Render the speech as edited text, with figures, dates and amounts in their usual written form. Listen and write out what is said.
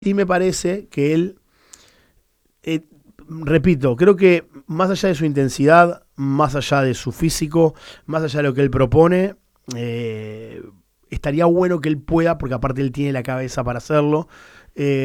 Sí me parece que él, repito, creo que más allá de su intensidad, más allá de su físico, más allá de lo que él propone, estaría bueno que él pueda, porque aparte él tiene la cabeza para hacerlo,